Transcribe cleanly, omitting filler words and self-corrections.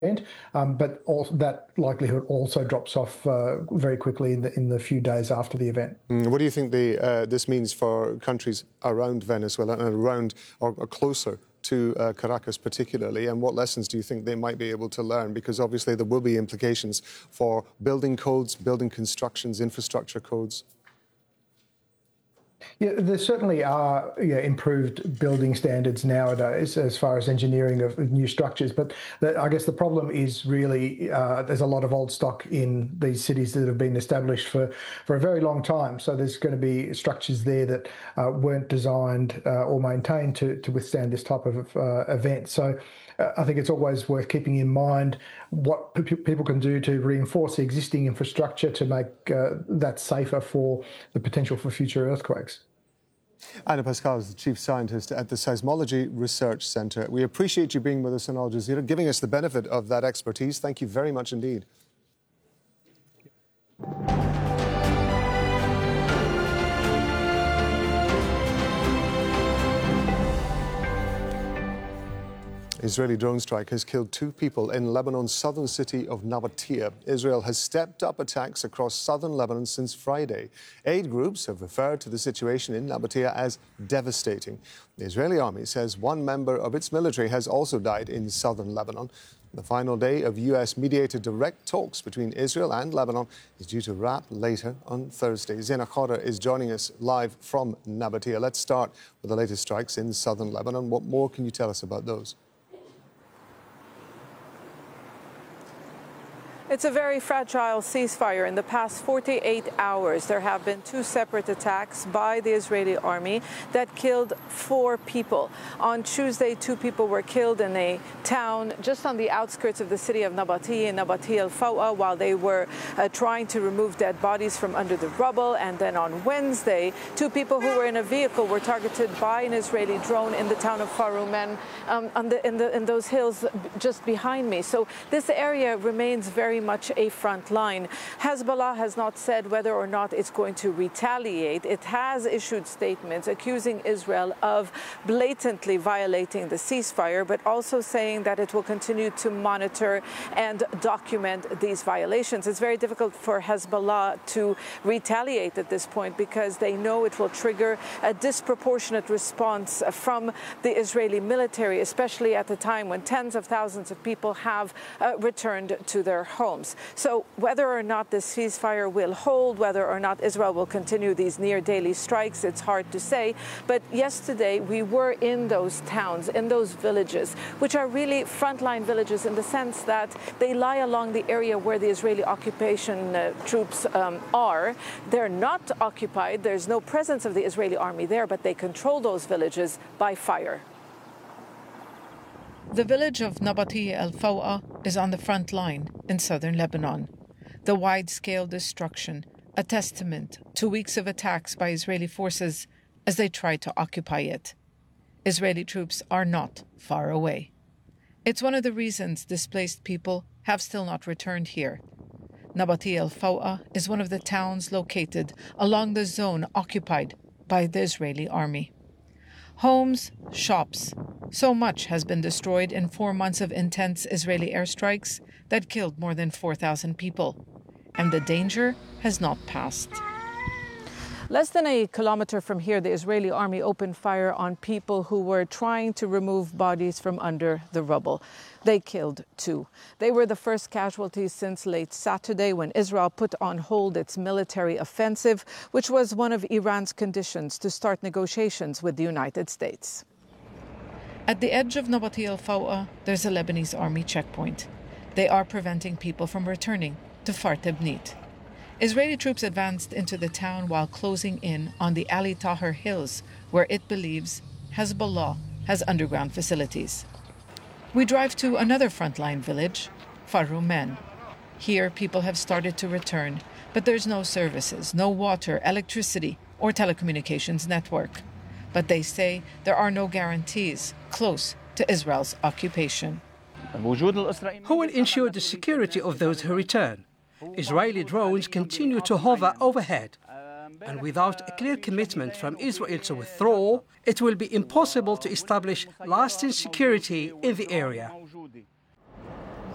but that likelihood also drops off very quickly in the few days after the event. What do you think this means for countries around Venezuela and around or closer to Caracas particularly, and what lessons do you think they might be able to learn? Because obviously there will be implications for building codes, building constructions, infrastructure codes. Yeah, there certainly are improved building standards nowadays as far as engineering of new structures. But I guess the problem is really there's a lot of old stock in these cities that have been established for a very long time. So there's going to be structures there that weren't designed or maintained to withstand this type of event. So I think it's always worth keeping in mind what people can do to reinforce the existing infrastructure to make that safer for the potential for future earthquakes. Ana Pascal is the Chief Scientist at the Seismology Research Centre. We appreciate you being with us on Al Jazeera, giving us the benefit of that expertise. Thank you very much indeed. Israeli drone strike has killed 2 people in Lebanon's southern city of Nabatea. Israel has stepped up attacks across southern Lebanon since Friday. Aid groups have referred to the situation in Nabatea as devastating. The Israeli army says 1 member of its military has also died in southern Lebanon. The final day of US-mediated direct talks between Israel and Lebanon is due to wrap later on Thursday. Zena Khadr is joining us live from Nabatea. Let's start with the latest strikes in southern Lebanon. What more can you tell us about those? It's a very fragile ceasefire. In the past 48 hours, there have been 2 separate attacks by the Israeli army that killed 4 people. On Tuesday, 2 people were killed in a town just on the outskirts of the city of Nabatea, in Nabatea al-Fawa, while they were trying to remove dead bodies from under the rubble. And then on Wednesday, 2 people who were in a vehicle were targeted by an Israeli drone in the town of Farumen, in those hills just behind me. So this area remains very much a front line. Hezbollah has not said whether or not it's going to retaliate. It has issued statements accusing Israel of blatantly violating the ceasefire, but also saying that it will continue to monitor and document these violations. It's very difficult for Hezbollah to retaliate at this point because they know it will trigger a disproportionate response from the Israeli military, especially at the time when tens of thousands of people have returned to their homes. So whether or not this ceasefire will hold, whether or not Israel will continue these near-daily strikes, it's hard to say. But yesterday we were in those towns, in those villages, which are really frontline villages in the sense that they lie along the area where the Israeli occupation troops are. They're not occupied. There's no presence of the Israeli army there, but they control those villages by fire. The village of Nabatea al-Fawa is on the front line in southern Lebanon. The wide-scale destruction, a testament to weeks of attacks by Israeli forces as they try to occupy it. Israeli troops are not far away. It's one of the reasons displaced people have still not returned here. Nabatea al-Fawa is one of the towns located along the zone occupied by the Israeli army. Homes, shops, so much has been destroyed in 4 months of intense Israeli airstrikes that killed more than 4,000 people. And the danger has not passed. Less than a kilometer from here, the Israeli army opened fire on people who were trying to remove bodies from under the rubble. They killed 2. They were the first casualties since late Saturday when Israel put on hold its military offensive, which was one of Iran's conditions to start negotiations with the United States. At the edge of Nabatea al-Fawa, there's a Lebanese army checkpoint. They are preventing people from returning to Fart Ibnit. Israeli troops advanced into the town while closing in on the Ali Tahrir Hills, where it believes Hezbollah has underground facilities. We drive to another frontline village, Farumen. Here, people have started to return, but there's no services, no water, electricity, or telecommunications network. But they say there are no guarantees close to Israel's occupation. Who will ensure the security of those who return? Israeli drones continue to hover overhead, and without a clear commitment from Israel to withdraw, it will be impossible to establish lasting security in the area.